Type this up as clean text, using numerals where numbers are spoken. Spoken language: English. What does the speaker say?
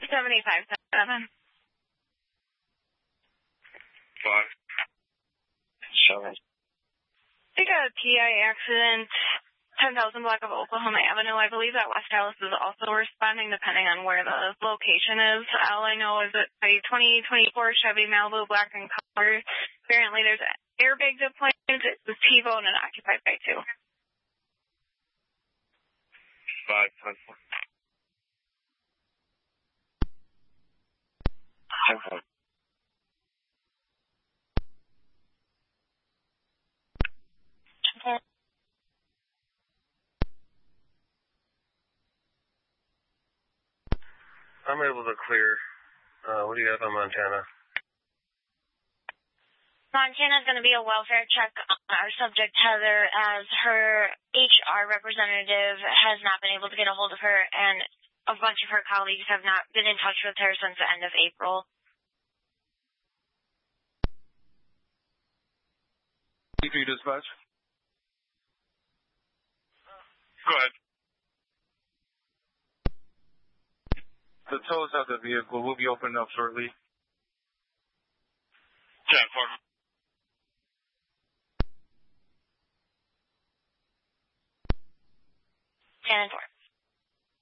7557. 5. Show me. I got a PI accident, 10,000 block of Oklahoma Avenue. I believe that West Dallas is also responding depending on where the location is. All I know is it's a 2024 Chevy Malibu, black in color. Apparently there's airbags deployed. It's a T-bone and occupied by 2. 5. I'm able to clear. What do you have on Montana? Montana's going to be a welfare check on our subject, Heather, as her HR representative has not been able to get a hold of her, and a bunch of her colleagues have not been in touch with her since the end of April. EP dispatch. Go ahead. The tows of the vehicle will be opened up shortly. 10-4. 10-4.